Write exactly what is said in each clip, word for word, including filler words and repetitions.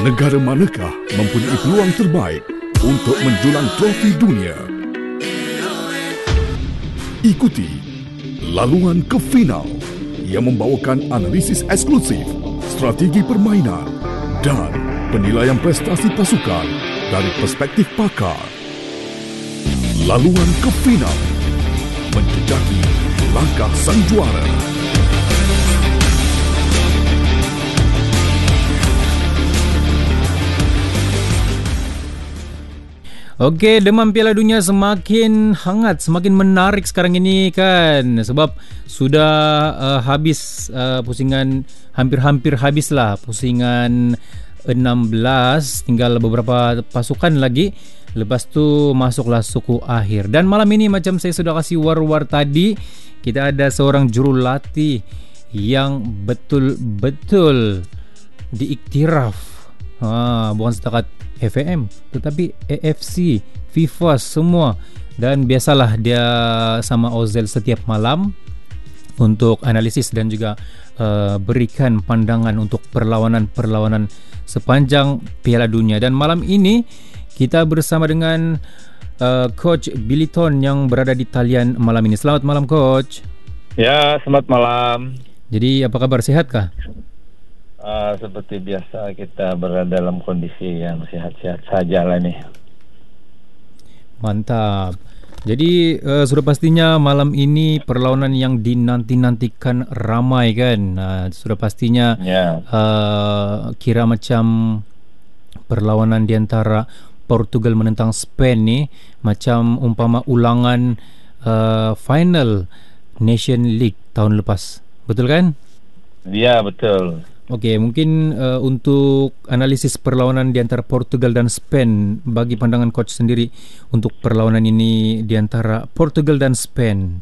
Negara manakah mempunyai peluang terbaik untuk mendulang trofi dunia? Ikuti laluan ke final yang membawakan analisis eksklusif, strategi permainan dan penilaian prestasi pasukan dari perspektif pakar. Laluan ke final menjejaki langkah sang juara. Okey, demam Piala Dunia semakin hangat, semakin menarik sekarang ini kan, sebab sudah uh, habis uh, pusingan, hampir-hampir habislah pusingan enam belas, tinggal beberapa pasukan lagi. Lepas tu masuklah suku akhir. Dan malam ini macam saya sudah kasih war-war tadi, kita ada seorang jurulatih yang betul-betul diiktiraf. Ha, bukan setakat F A M tetapi A F C, FIFA semua. Dan biasalah dia sama Ozel setiap malam untuk analisis dan juga uh, berikan pandangan untuk perlawanan-perlawanan sepanjang Piala Dunia. Dan malam ini kita bersama dengan uh, Coach Billiton yang berada di talian malam ini. Selamat malam, Coach. Ya, selamat malam. Jadi apa kabar, sehatkah? Uh, seperti biasa kita berada dalam kondisi yang sehat-sehat saja lah nih. Mantap. Jadi uh, sudah pastinya malam ini perlawanan yang dinanti-nantikan ramai kan. Uh, sudah pastinya yeah. uh, kira macam perlawanan di antara Portugal menentang Spain ni macam umpama ulangan uh, final Nation League tahun lepas. Betul kan? Ya, betul. Okey, mungkin uh, untuk analisis perlawanan di antara Portugal dan Spain, bagi pandangan coach sendiri untuk perlawanan ini di antara Portugal dan Spain.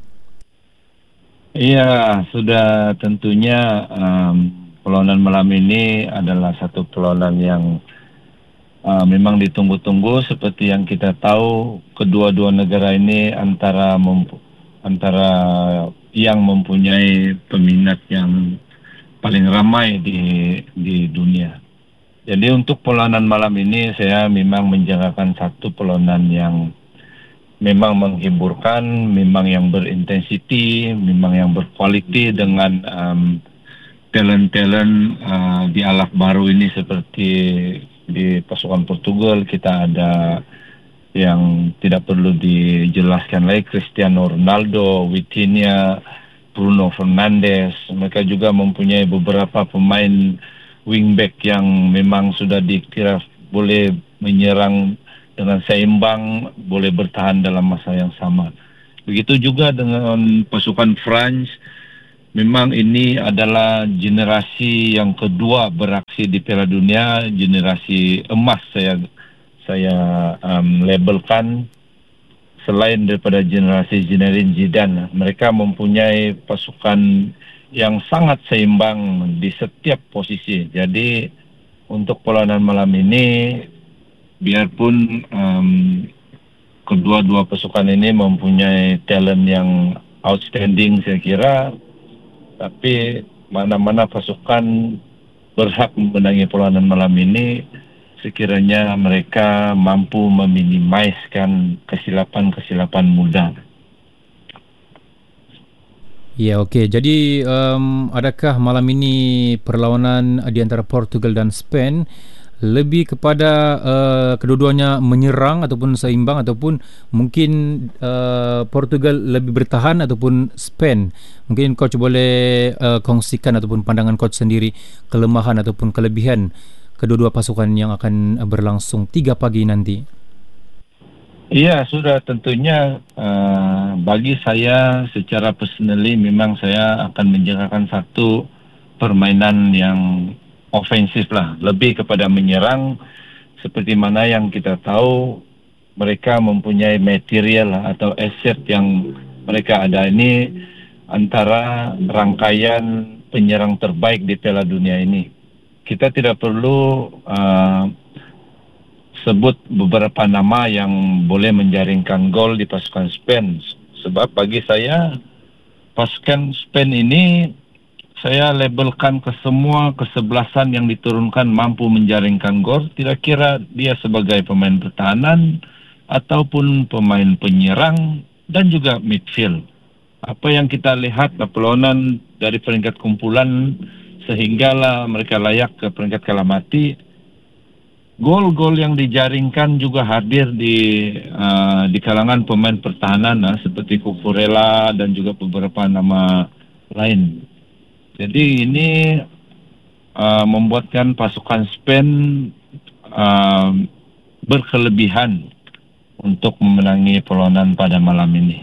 Iya, sudah tentunya um, perlawanan malam ini adalah satu perlawanan yang uh, memang ditunggu-tunggu. Seperti yang kita tahu, kedua-dua negara ini antara mempu- antara yang mempunyai peminat yang paling ramai di di dunia. Jadi untuk perlawanan malam ini saya memang menjagakan satu perlawanan yang memang menghiburkan, memang yang berintensiti, memang yang berkualiti dengan um, talent-talent uh, di alaf baru ini. Seperti di pasukan Portugal kita ada yang tidak perlu dijelaskan lagi, Cristiano Ronaldo, Vitinha, Bruno Fernandes. Mereka juga mempunyai beberapa pemain wingback yang memang sudah diiktiraf boleh menyerang dengan seimbang, boleh bertahan dalam masa yang sama. Begitu juga dengan pasukan France. Memang ini adalah generasi yang kedua beraksi di Piala Dunia, generasi emas saya saya um, labelkan. Selain daripada generasi Zinedine Zidane, mereka mempunyai pasukan yang sangat seimbang di setiap posisi. Jadi untuk perlawanan malam ini, biarpun um, kedua-dua pasukan ini mempunyai talent yang outstanding saya kira, tapi mana-mana pasukan berhak memenangi perlawanan malam ini sekiranya mereka mampu meminimaliskan kesilapan-kesilapan mudah. Ya, okey. Jadi um, adakah malam ini perlawanan di antara Portugal dan Spain lebih kepada uh, kedua-duanya menyerang ataupun seimbang, ataupun mungkin uh, Portugal lebih bertahan ataupun Spain? Mungkin coach boleh uh, kongsikan ataupun pandangan coach sendiri kelemahan ataupun kelebihan kedua-dua pasukan yang akan berlangsung tiga pagi nanti. Iya, sudah tentunya uh, bagi saya secara personally memang saya akan menjagakan satu permainan yang ofensif lah, lebih kepada menyerang. Seperti mana yang kita tahu mereka mempunyai material atau aset yang mereka ada ini antara rangkaian penyerang terbaik di Piala Dunia ini. Kita tidak perlu uh, sebut beberapa nama yang boleh menjaringkan gol di pasukan Spain. Sebab bagi saya pasukan Spain ini saya labelkan ke semua kesebelasan yang diturunkan mampu menjaringkan gol, tidak kira dia sebagai pemain pertahanan ataupun pemain penyerang dan juga midfield. Apa yang kita lihat perlawanan dari peringkat kumpulan sehinggalah mereka layak ke peringkat kalah mati. Gol-gol yang dijaringkan juga hadir di uh, di kalangan pemain pertahanan uh, seperti Cucurella dan juga beberapa nama lain. Jadi ini uh, membuatkan pasukan Spain uh, berkelebihan untuk memenangi perlawanan pada malam ini.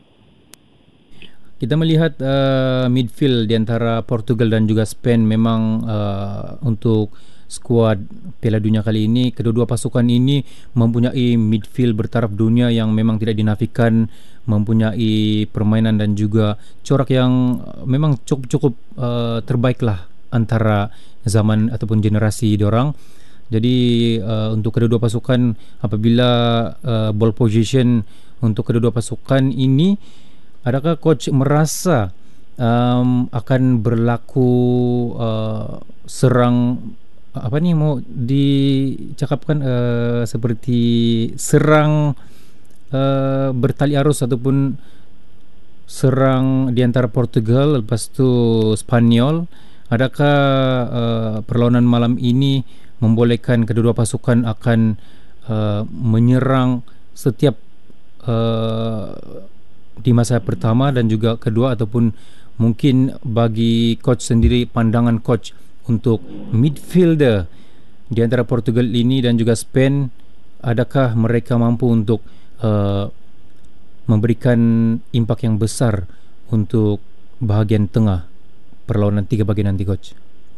Kita melihat uh, midfield di antara Portugal dan juga Spain memang uh, untuk skuad Piala Dunia kali ini, kedua-dua pasukan ini mempunyai midfield bertaraf dunia yang memang tidak dinafikan, mempunyai permainan dan juga corak yang memang cukup-cukup uh, terbaik lah antara zaman ataupun generasi diorang. Jadi uh, untuk kedua-dua pasukan, apabila uh, ball position untuk kedua-dua pasukan ini, adakah coach merasa um, akan berlaku uh, serang apa ni mau dicakapkan uh, seperti serang uh, bertali arus ataupun serang di antara Portugal lepas tu Spanyol? Adakah uh, perlawanan malam ini membolehkan kedua-dua pasukan akan uh, menyerang setiap uh, di masa pertama dan juga kedua, ataupun mungkin bagi coach sendiri, pandangan coach untuk midfielder di antara Portugal ini dan juga Spain, adakah mereka mampu untuk uh, memberikan impak yang besar untuk bahagian tengah perlawanan tiga bagi nanti, coach?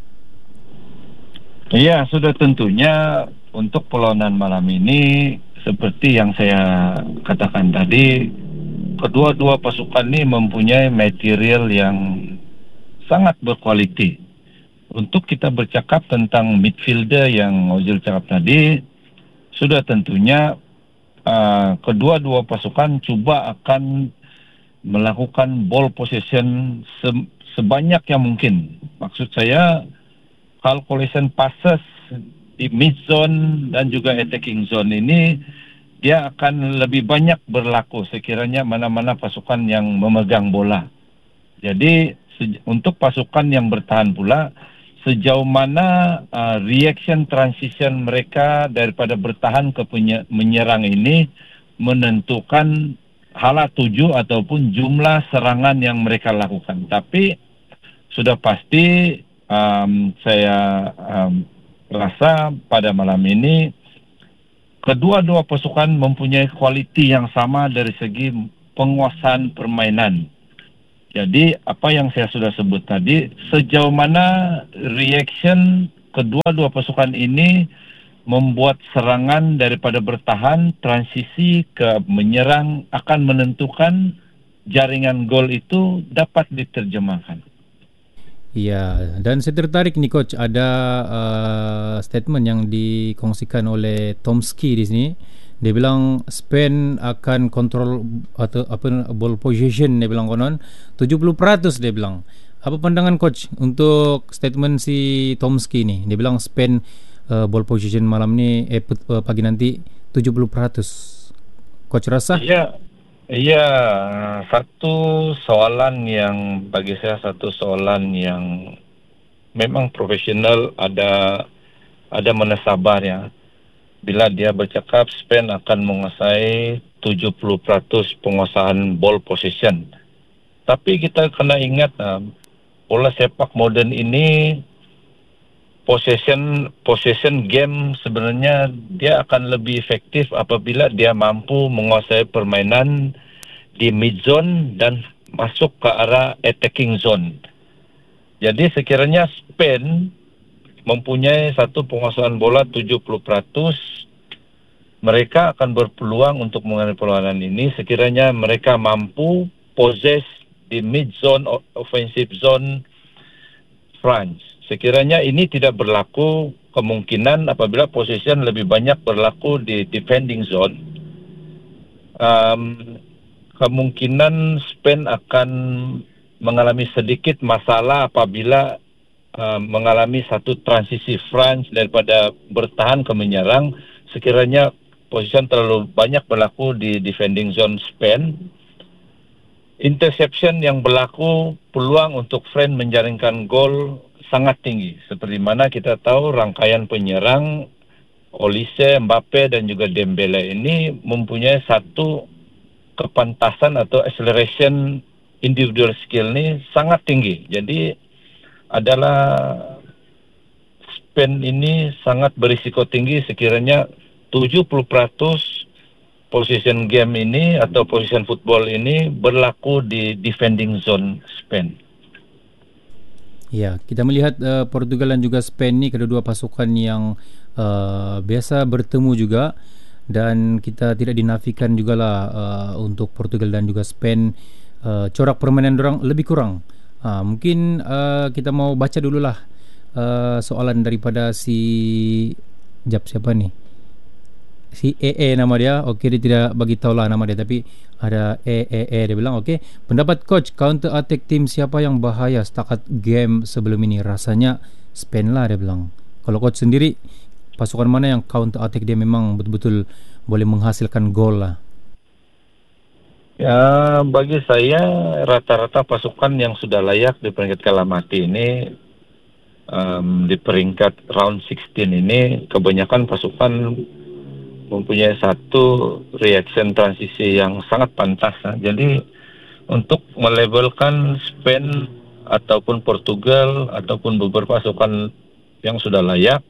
Ya, sudah tentunya untuk perlawanan malam ini seperti yang saya katakan tadi, kedua-dua pasukan ini mempunyai material yang sangat berkualiti. Untuk kita bercakap tentang midfielder yang Ozil cakap tadi, sudah tentunya uh, kedua-dua pasukan cuba akan melakukan ball possession se- sebanyak yang mungkin. Maksud saya, calculation passes di mid zone dan juga attacking zone ini, dia akan lebih banyak berlaku sekiranya mana-mana pasukan yang memegang bola. Jadi se- untuk pasukan yang bertahan pula, sejauh mana uh, reaction transition mereka daripada bertahan ke penye- menyerang ini menentukan hala tuju ataupun jumlah serangan yang mereka lakukan. Tapi sudah pasti um, saya um, rasa pada malam ini kedua-dua pasukan mempunyai kualiti yang sama dari segi penguasaan permainan. Jadi apa yang saya sudah sebut tadi, sejauh mana reaction kedua-dua pasukan ini membuat serangan daripada bertahan, transisi ke menyerang akan menentukan jaringan gol itu dapat diterjemahkan. Ya, dan saya tertarik nih, coach, ada uh, statement yang dikongsikan oleh Tomski di sini. Dia bilang Spain akan kontrol atau apa ball position, dia bilang konon tujuh puluh peratus, dia bilang. Apa pandangan coach untuk statement si Tomski ni? Dia bilang Spain uh, ball position malam ni eh uh, pagi nanti tujuh puluh peratus. Coach rasa? Ya, ya, satu soalan yang bagi saya satu soalan yang memang profesional, ada ada menesabar ya. Bila dia bercakap Spain akan menguasai tujuh puluh peratus penguasaan ball possession. Tapi kita kena ingat uh, bola sepak moden ini possession possession game sebenarnya dia akan lebih efektif apabila dia mampu menguasai permainan di mid zone dan masuk ke arah attacking zone. Jadi sekiranya Spain mempunyai satu penguasaan bola tujuh puluh peratus, mereka akan berpeluang untuk mengenai perlawanan ini sekiranya mereka mampu possess di mid zone, offensive zone France. Sekiranya ini tidak berlaku, kemungkinan apabila possession lebih banyak berlaku di defending zone, um, kemungkinan Spain akan mengalami sedikit masalah apabila uh, mengalami satu transisi France daripada bertahan ke menyerang. Sekiranya posisi terlalu banyak berlaku di defending zone Spain, interception yang berlaku, peluang untuk France menjaringkan gol sangat tinggi. Seperti mana kita tahu rangkaian penyerang Olise, Mbappe dan juga Dembele ini mempunyai satu kepantasan atau acceleration individual skill ini sangat tinggi. Jadi adalah Spain ini sangat berisiko tinggi sekiranya tujuh puluh peratus position game ini atau position football ini berlaku di defending zone Spain. Ya, kita melihat uh, Portugal dan juga Spain ni kedua-dua pasukan yang uh, biasa bertemu juga, dan kita tidak dinafikan jugalah uh, untuk Portugal dan juga Spain uh, corak permainan dorang lebih kurang. Uh, mungkin uh, kita mau baca dululah uh, soalan daripada si Jap siapa ni? Si E E nama dia. Okey, dia tidak bagi tahulah nama dia, tapi ada E E E dia bilang, okey, pendapat coach, counter attack tim siapa yang bahaya setakat game sebelum ini? Rasanya Spain lah, dia bilang. Kalau coach sendiri, pasukan mana yang counter attack dia memang betul-betul boleh menghasilkan gol lah? Ya, bagi saya rata-rata pasukan yang sudah layak di peringkat kalah mati ini, um, di peringkat round enam belas ini kebanyakan pasukan mempunyai satu reaction transisi yang sangat pantas. Jadi untuk melabelkan Spain ataupun Portugal ataupun beberapa pasukan yang sudah layak,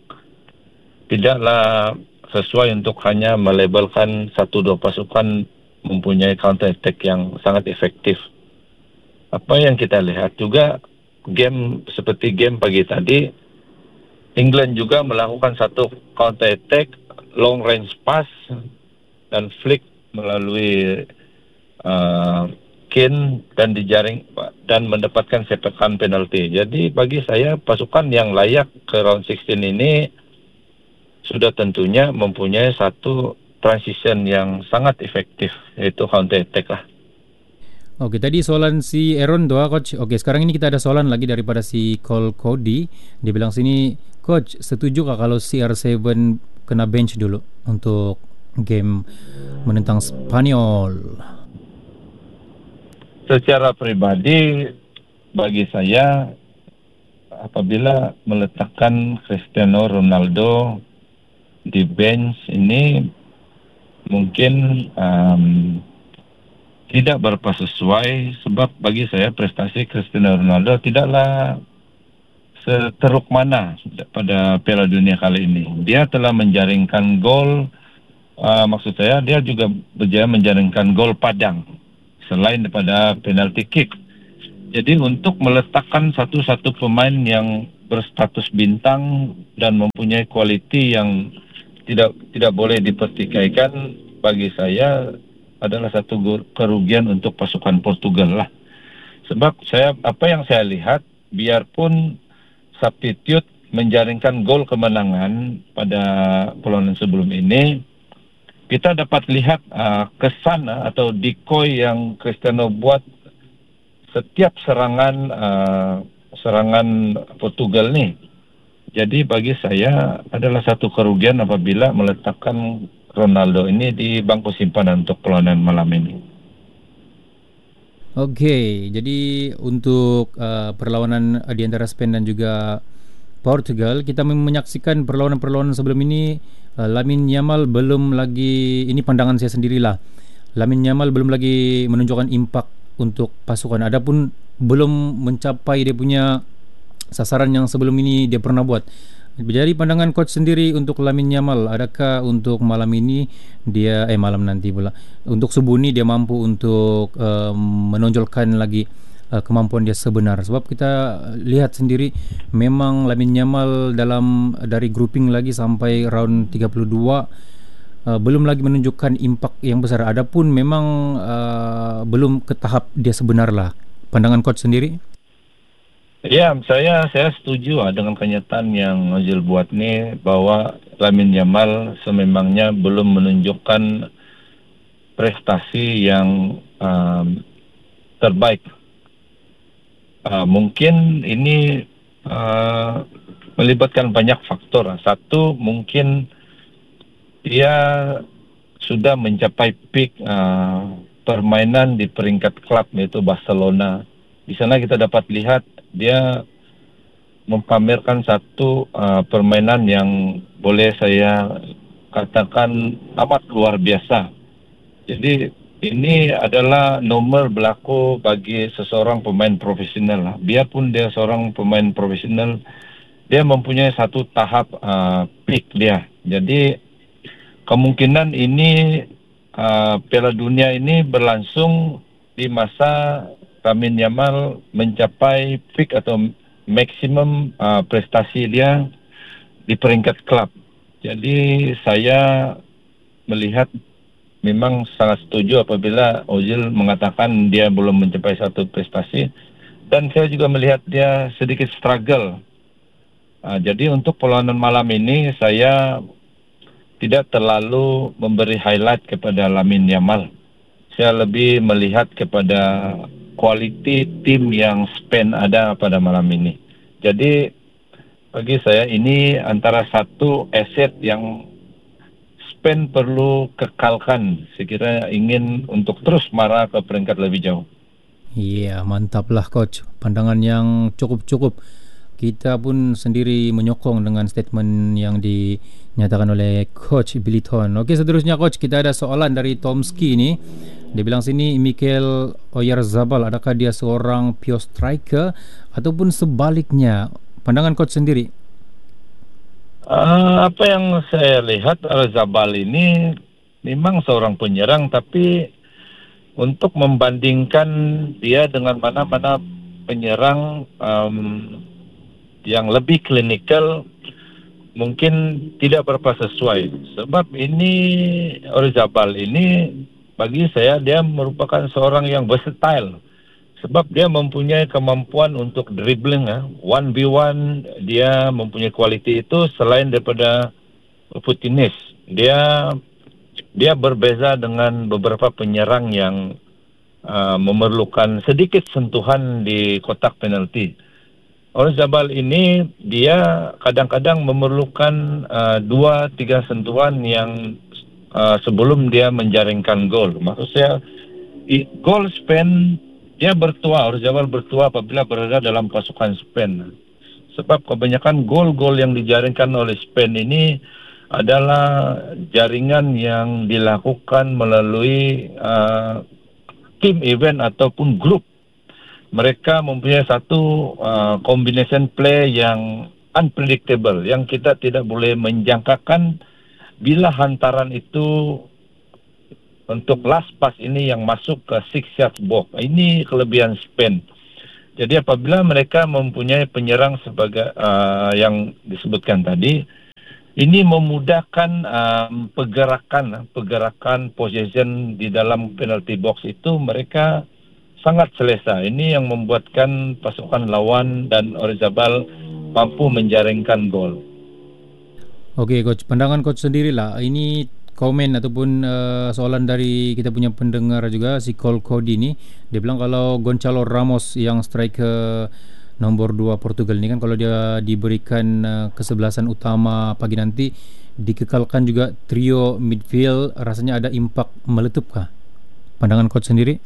tidaklah sesuai untuk hanya melabelkan satu dua pasukan mempunyai counter attack yang sangat efektif. Apa yang kita lihat juga game seperti game pagi tadi, England juga melakukan satu counter attack long range pass dan flick melalui uh, Kane dan dijaring dan mendapatkan sepakan penalti. Jadi bagi saya pasukan yang layak ke round enam belas ini sudah tentunya mempunyai satu transition yang sangat efektif, yaitu counter attack lah. Okey, tadi soalan si Aaron doa coach. Okey, sekarang ini kita ada soalan lagi daripada si Cole Cody. Dia bilang sini, coach, setuju kah kalau C R tujuh kena bench dulu untuk game menentang Spanyol? Secara pribadi bagi saya, apabila meletakkan Cristiano Ronaldo di bench ini mungkin um, tidak berapa sesuai, sebab bagi saya prestasi Cristiano Ronaldo tidaklah seteruk mana pada Piala Dunia kali ini. Dia telah menjaringkan gol, uh, maksud saya dia juga berjaya menjaringkan gol padang selain daripada penalty kick. Jadi untuk meletakkan satu-satu pemain yang berstatus bintang dan mempunyai kualiti yang tidak tidak boleh dipertikaikan, bagi saya adalah satu kerugian untuk pasukan Portugal lah. Sebab saya apa yang saya lihat, biarpun substitute menjaringkan gol kemenangan pada perlawanan sebelum ini, kita dapat lihat uh, kesan uh, atau decoy yang Cristiano buat setiap serangan uh, serangan Portugal ni. Jadi bagi saya adalah satu kerugian apabila meletakkan Ronaldo ini di bangku simpanan untuk perlawanan malam ini. Okey, jadi untuk uh, perlawanan di antara Spain dan juga Portugal, kita menyaksikan perlawanan-perlawanan sebelum ini, uh, Lamine Yamal belum lagi, ini pandangan saya sendirilah, Lamine Yamal belum lagi menunjukkan impak untuk pasukan. Adapun belum mencapai dia punya sasaran yang sebelum ini dia pernah buat. Jadi pandangan coach sendiri untuk Lamine Yamal, adakah untuk malam ini dia eh malam nanti pula untuk subuh ni dia mampu untuk uh, menonjolkan lagi uh, kemampuan dia sebenar? Sebab kita lihat sendiri memang Lamine Yamal dalam dari grouping lagi sampai round tiga puluh dua uh, belum lagi menunjukkan impak yang besar. Adapun memang uh, belum ke tahap dia sebenar lah. Pandangan coach sendiri? Ya, saya saya setuju ah, dengan kenyataan yang Ozil buat ni, bahwa Lamine Yamal sememangnya belum menunjukkan prestasi yang um, terbaik uh, mungkin ini uh, melibatkan banyak faktor. Satu, mungkin dia sudah mencapai peak uh, permainan di peringkat klub, yaitu Barcelona. Di sana kita dapat lihat dia mempamerkan satu uh, permainan yang boleh saya katakan amat luar biasa. Jadi ini adalah nomor berlaku bagi seseorang pemain profesional. Biarpun dia seorang pemain profesional, dia mempunyai satu tahap uh, peak dia. Jadi kemungkinan ini uh, Piala Dunia ini berlangsung di masa Lamine Yamal mencapai peak atau maksimum uh, prestasi dia di peringkat klub. Jadi saya melihat memang sangat setuju apabila Ozil mengatakan dia belum mencapai satu prestasi, dan saya juga melihat dia sedikit struggle. Uh, jadi untuk perlawanan malam ini saya tidak terlalu memberi highlight kepada Lamine Yamal. Saya lebih melihat kepada kualiti tim yang Spain ada pada malam ini. Jadi bagi saya ini antara satu aset yang Spain perlu kekalkan sekiranya ingin untuk terus marah ke peringkat lebih jauh. Iya, mantaplah coach. Pandangan yang cukup-cukup. Kita pun sendiri menyokong dengan statement yang dinyatakan oleh Coach Biliton. Okey, seterusnya Coach, kita ada soalan dari Tomski ni. Dia bilang sini, Mikel Oyarzabal, adakah dia seorang pure striker ataupun sebaliknya? Pandangan Coach sendiri. Uh, apa yang saya lihat, Oyarzabal ini memang seorang penyerang, tapi untuk membandingkan dia dengan mana-mana penyerang um, yang lebih klinikal mungkin tidak berapa sesuai. Sebab ini Oyarzabal ini bagi saya dia merupakan seorang yang versatile. Sebab dia mempunyai kemampuan untuk dribbling, ya. one v one dia mempunyai kualiti itu. Selain daripada footiness, dia dia berbeza dengan beberapa penyerang yang uh, memerlukan sedikit sentuhan di kotak penalti. Oyarzabal ini dia kadang-kadang memerlukan uh, dua tiga sentuhan yang uh, sebelum dia menjaringkan gol. Maksud saya i, gol Spain dia bertua, Oyarzabal bertua apabila berada dalam pasukan Spain. Sebab kebanyakan gol-gol yang dijaringkan oleh Spain ini adalah jaringan yang dilakukan melalui uh, team event ataupun grup. Mereka mempunyai satu uh, combination play yang unpredictable, yang kita tidak boleh menjangkakan bila hantaran itu untuk last pass ini yang masuk ke six yard box. Ini kelebihan Spain. Jadi apabila mereka mempunyai penyerang sebagai uh, yang disebutkan tadi, ini memudahkan um, pergerakan pergerakan possession di dalam penalty box itu mereka sangat selesa. Ini yang membuatkan pasukan lawan dan Oyarzabal mampu menjaringkan gol. Okey coach, pandangan coach sendirilah. Ini komen ataupun uh, soalan dari kita punya pendengar juga, si Col Cody ni. Dia bilang kalau Gonçalo Ramos yang striker nombor dua Portugal ni kan, kalau dia diberikan uh, kesebelasan utama pagi nanti, dikekalkan juga trio midfield, rasanya ada impak meletupkah? Pandangan coach sendiri?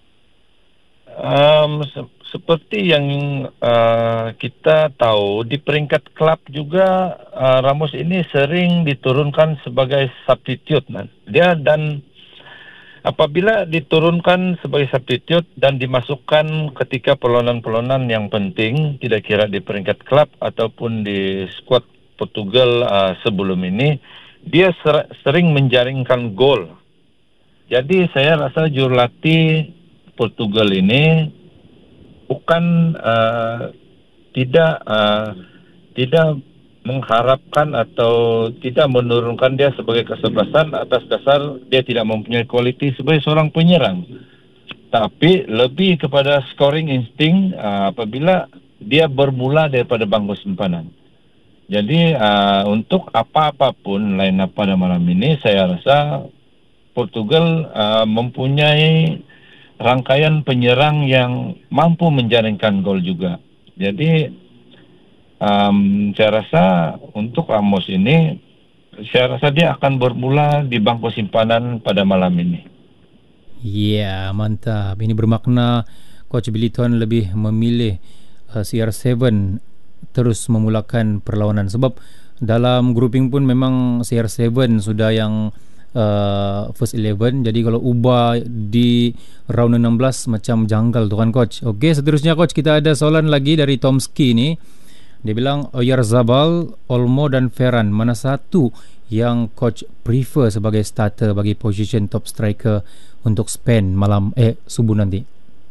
Um, se- seperti yang uh, kita tahu di peringkat klub juga uh, Ramos ini sering diturunkan sebagai substitute. Nah. Dia dan apabila diturunkan sebagai substitute dan dimasukkan ketika perlawanan-perlawanan yang penting, tidak kira di peringkat klub ataupun di skuad Portugal uh, sebelum ini, dia ser- sering menjaringkan gol. Jadi saya rasa jurulatih Portugal ini bukan uh, tidak uh, tidak mengharapkan atau tidak menurunkan dia sebagai kesebelasan atas dasar dia tidak mempunyai kualiti sebagai seorang penyerang, tapi lebih kepada scoring instinct uh, apabila dia bermula daripada bangku simpanan. Jadi uh, untuk apa-apapun line up pada malam ini, saya rasa Portugal uh, mempunyai rangkaian penyerang yang mampu menjaringkan gol juga. Jadi um, saya rasa untuk Ramos ini, saya rasa dia akan bermula di bangku simpanan pada malam ini. Ya, yeah, mantap. Ini bermakna Coach Billiton lebih memilih uh, C R tujuh terus memulakan perlawanan, sebab dalam grouping pun memang C R tujuh sudah yang uh, first eleven. Jadi kalau ubah di round enam belas macam janggal tu kan coach. Okey, seterusnya coach, kita ada soalan lagi dari Tomski ni. Dia bilang Oyarzabal, Olmo dan Ferran, mana satu yang coach prefer sebagai starter bagi position top striker untuk Spain malam eh subuh nanti?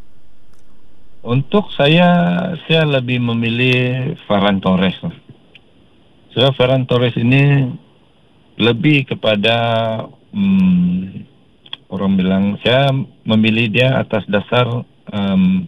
Untuk saya, saya lebih memilih Ferran Torres. So, Ferran Torres ini lebih kepada hmm, orang bilang, saya memilih dia atas dasar um,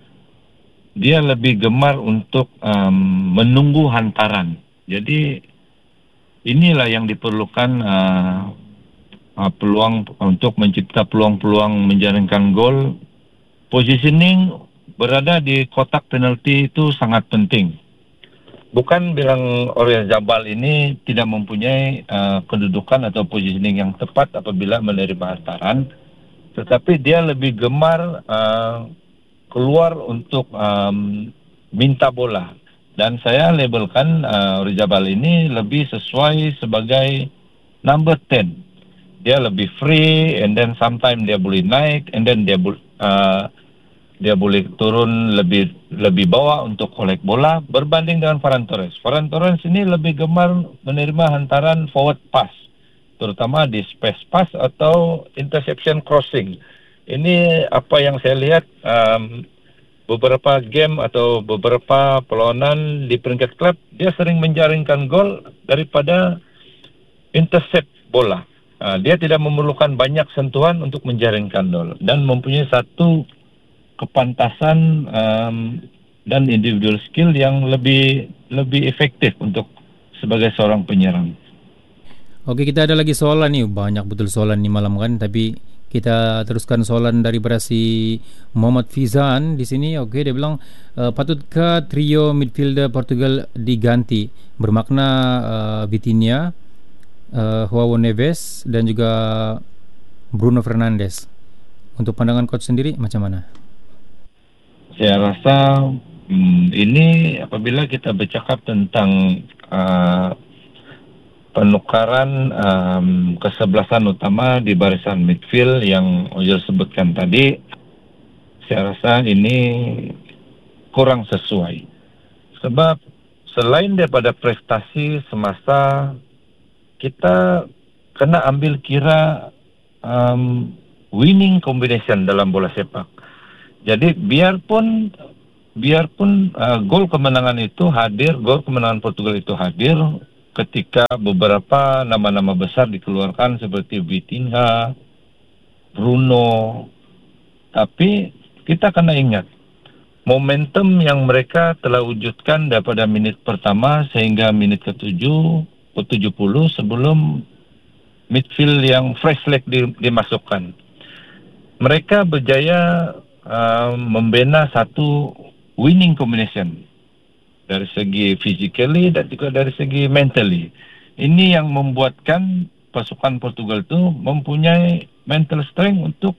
dia lebih gemar untuk um, menunggu hantaran. Jadi inilah yang diperlukan uh, uh, peluang untuk mencipta peluang-peluang menjaringkan gol. Positioning berada di kotak penalti itu sangat penting. Bukan bilang Oyarzabal ini tidak mempunyai uh, kedudukan atau positioning yang tepat apabila menerima hantaran, tetapi dia lebih gemar uh, keluar untuk um, minta bola. Dan saya labelkan uh, Oyarzabal ini lebih sesuai sebagai number ten. Dia lebih free, and then sometimes dia boleh naik, and then dia uh, dia boleh turun lebih lebih bawah untuk collect bola berbanding dengan Ferran Torres. Ferran Torres ini lebih gemar menerima hantaran forward pass, terutama di space pass atau interception crossing. Ini apa yang saya lihat um, beberapa game atau beberapa perlawanan di peringkat klub, dia sering menjaringkan gol daripada intercept bola. Uh, dia tidak memerlukan banyak sentuhan untuk menjaringkan gol dan mempunyai satu kepantasan um, dan individual skill yang lebih lebih efektif untuk sebagai seorang penyerang. Okey, kita ada lagi soalan ni. Banyak betul soalan ni malam kan, tapi kita teruskan soalan daripada si Muhammad Fizan di sini. Okey, dia bilang uh, patutkah trio midfielder Portugal diganti? Bermakna uh, Vitinha, uh, Joao Neves dan juga Bruno Fernandes. Untuk pandangan coach sendiri macam mana? Saya rasa hmm, ini apabila kita bercakap tentang uh, penukaran um, kesebelasan utama di barisan midfield yang Ojol sebutkan tadi, saya rasa ini kurang sesuai. Sebab selain daripada prestasi semasa, kita kena ambil kira um, winning combination dalam bola sepak. Jadi biarpun biarpun uh, gol kemenangan itu hadir, gol kemenangan Portugal itu hadir ketika beberapa nama-nama besar dikeluarkan seperti Vitinha, Bruno, tapi kita kena ingat momentum yang mereka telah wujudkan daripada minit pertama sehingga minit ketujuh ke tujuh puluh sebelum midfield yang fresh leg dimasukkan. Mereka berjaya Uh, membina satu winning combination dari segi physically dan juga dari segi mentally. Ini yang membuatkan pasukan Portugal itu mempunyai mental strength untuk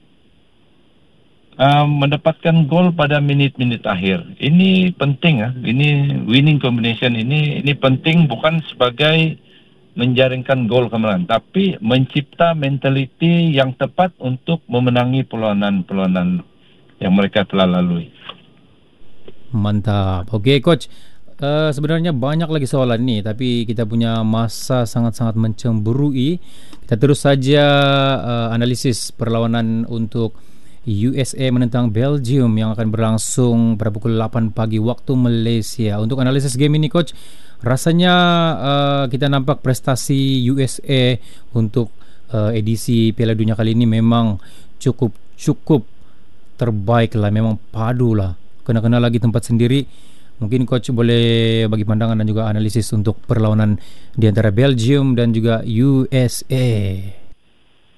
uh, mendapatkan gol pada minit-minit akhir. Ini penting, ah. Ini winning combination ini ini penting bukan sebagai menjaringkan gol kemenangan, tapi mencipta mentality yang tepat untuk memenangi perlawanan-perlawanan yang mereka telah lalui. Mantap. Okey coach, uh, sebenarnya banyak lagi soalan ni, tapi kita punya masa sangat-sangat mencemburui. Kita terus saja uh, analisis perlawanan untuk U S A menentang Belgium yang akan berlangsung pada pukul lapan pagi waktu Malaysia. Untuk analisis game ini coach, rasanya uh, kita nampak prestasi U S A untuk uh, edisi Piala Dunia kali ini memang cukup cukup terbaik lah, memang padu lah, kena-kena lagi tempat sendiri. Mungkin coach boleh bagi pandangan dan juga analisis untuk perlawanan di antara Belgium dan juga U S A.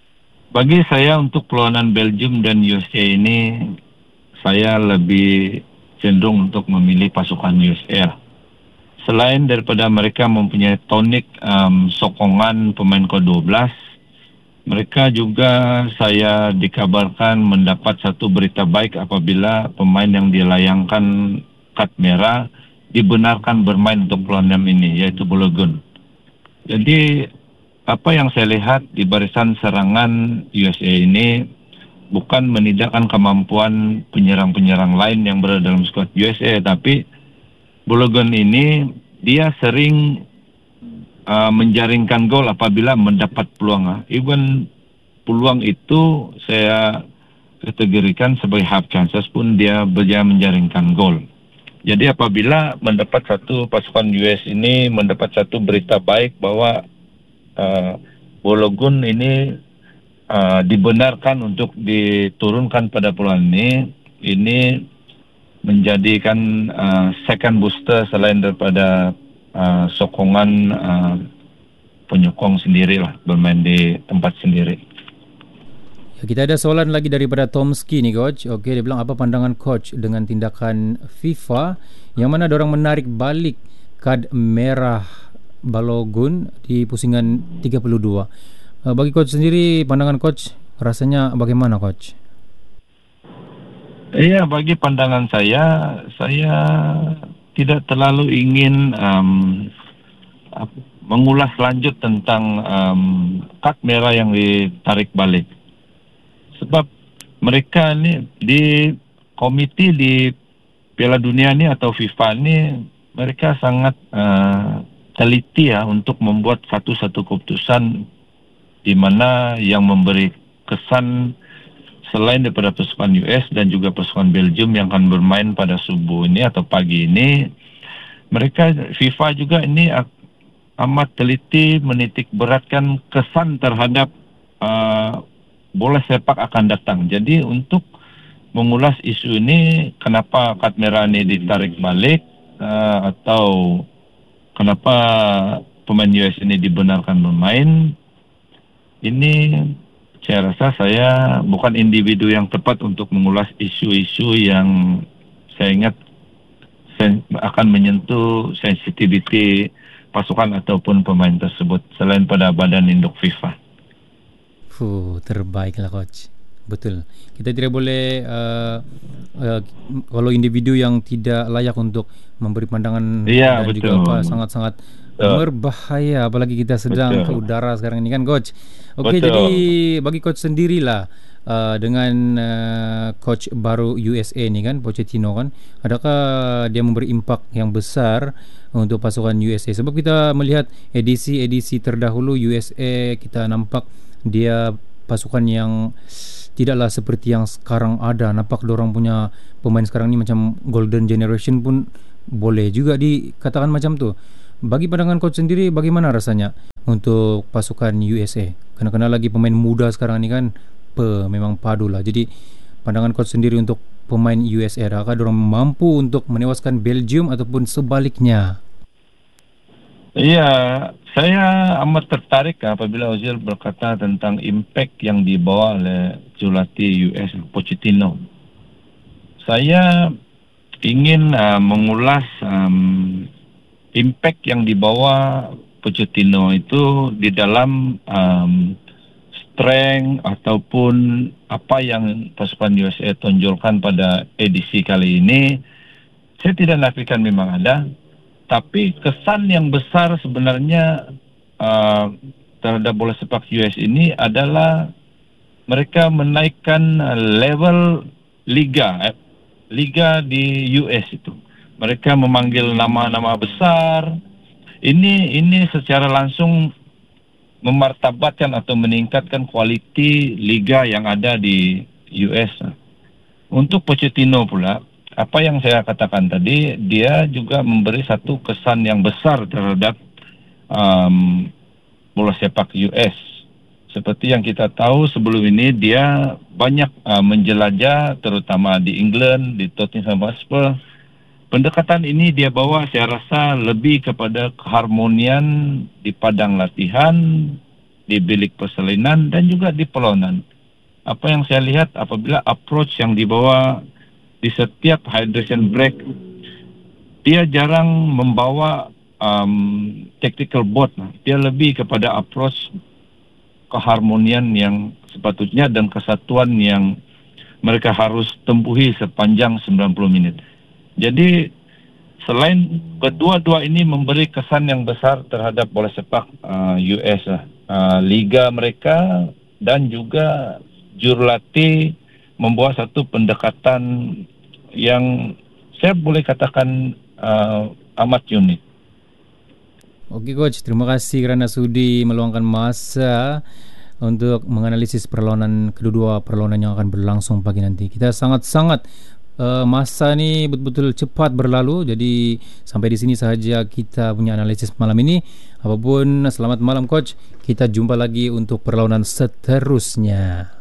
Bagi saya untuk perlawanan Belgium dan U S A ini, saya lebih cenderung untuk memilih pasukan U S A. Selain daripada mereka mempunyai tonik um, sokongan pemain ke dua belas, mereka juga saya dikabarkan mendapat satu berita baik apabila pemain yang dilayangkan kad merah dibenarkan bermain untuk perlawanan ini, yaitu Balogun. Jadi apa yang saya lihat di barisan serangan U S A ini bukan menidakkan kemampuan penyerang-penyerang lain yang berada dalam skuad U S A, tapi Balogun ini dia sering uh, menjaringkan gol apabila mendapat peluang. Uh. Even peluang itu saya kategorikan sebagai half chances pun dia berjaya menjaringkan gol. Jadi apabila mendapat satu pasukan U S ini mendapat satu berita baik bahwa uh, Balogun ini uh, dibenarkan untuk diturunkan pada peluang ini, ini menjadikan uh, second booster selain daripada uh, sokongan uh, penyokong sendiri lah, bermain di tempat sendiri. Ya, kita ada soalan lagi daripada Tomski nih coach. Okey, dia bilang apa pandangan coach dengan tindakan FIFA yang mana dorang menarik balik kad merah Balogun di pusingan tiga puluh dua. Uh, bagi coach sendiri, pandangan coach rasanya bagaimana coach? Iya, bagi pandangan saya, saya tidak terlalu ingin um, mengulas lanjut tentang um, kad merah yang ditarik balik. Sebab mereka ni di komiti di Piala Dunia ni atau FIFA ni, mereka sangat uh, teliti ya untuk membuat satu-satu keputusan di mana yang memberi kesan selain daripada pasukan U S dan juga pasukan Belgium yang akan bermain pada subuh ini atau pagi ini, mereka FIFA juga ini amat teliti menitik beratkan kesan terhadap uh, bola sepak akan datang. Jadi untuk mengulas isu ini, kenapa kad merah ini ditarik balik uh, atau kenapa pemain U S ini dibenarkan bermain, ini saya rasa saya bukan individu yang tepat untuk mengulas isu-isu yang saya ingat sen- akan menyentuh sensitiviti pasukan ataupun pemain tersebut selain pada badan induk FIFA. Fuh, terbaiklah coach. Betul. Kita tidak boleh uh, uh, kalau individu yang tidak layak untuk memberi pandangan ya, dan betul. juga apa sangat-sangat betul. Berbahaya, apalagi kita sedang betul. Ke udara sekarang ini kan coach. Okey, jadi bagi coach sendirilah uh, dengan uh, coach baru U S A ni kan, Pochettino kan, adakah dia memberi impak yang besar untuk pasukan U S A? Sebab kita melihat edisi-edisi terdahulu U S A, kita nampak dia pasukan yang tidaklah seperti yang sekarang ada. Nampak dorang punya pemain sekarang ni macam golden generation pun boleh juga dikatakan macam tu. Bagi pandangan coach sendiri, bagaimana rasanya untuk pasukan U S A? Kena-kena lagi pemain muda sekarang ni kan, pe, memang padu lah. Jadi pandangan coach sendiri untuk pemain U S A, adakah dorang mampu untuk menewaskan Belgium ataupun sebaliknya? Iya, saya amat tertarik apabila Ozil berkata tentang impact yang dibawa oleh jurulatih U S Pochettino. Saya ingin uh, mengulas um, impact yang dibawa Pochettino itu di dalam um, strength ataupun apa yang pasukan U S A tonjolkan pada edisi kali ini. Saya tidak nafikan memang ada, tapi kesan yang besar sebenarnya uh, terhadap bola sepak U S ini adalah mereka menaikkan level liga eh, liga di U S itu. Mereka memanggil nama-nama besar. Ini ini secara langsung memartabatkan atau meningkatkan kualiti liga yang ada di U S. Untuk Pochettino pula, apa yang saya katakan tadi, dia juga memberi satu kesan yang besar terhadap um, bola sepak U S. Seperti yang kita tahu sebelum ini, dia banyak uh, menjelajah terutama di England, di Tottenham Hotspur. Pendekatan ini dia bawa saya rasa lebih kepada keharmonian di padang latihan di bilik persalinan dan juga di perlawanan. Apa yang saya lihat apabila approach yang dibawa di setiap hydration break, dia jarang membawa um, tactical board. Dia lebih kepada approach keharmonian yang sepatutnya dan kesatuan yang mereka harus tempuhi sepanjang sembilan puluh minit. Jadi selain kedua-dua ini memberi kesan yang besar terhadap bola sepak uh, U S, uh, liga mereka dan juga jurulatih membuat satu pendekatan yang saya boleh katakan uh, amat unik. Okey coach, terima kasih kerana sudi meluangkan masa untuk menganalisis perlawanan kedua-dua perlawanan yang akan berlangsung pagi nanti. Kita sangat-sangat uh, masa ni betul-betul cepat berlalu. Jadi sampai di sini sahaja kita punya analisis malam ini. Apapun, selamat malam coach. Kita jumpa lagi untuk perlawanan seterusnya.